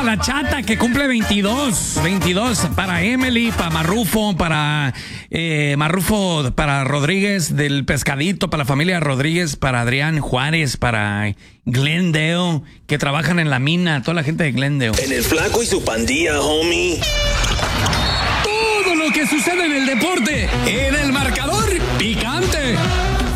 a la chata que cumple 22. 22 para Emily, para Marrufo, para Rodríguez del Pescadito, para la familia Rodríguez, para Adrián Juárez, para Glendale, que trabajan en la mina, toda la gente de Glendale. En el Flaco y su pandilla, homie. Todo lo que sucede en el deporte, en el marcador picante.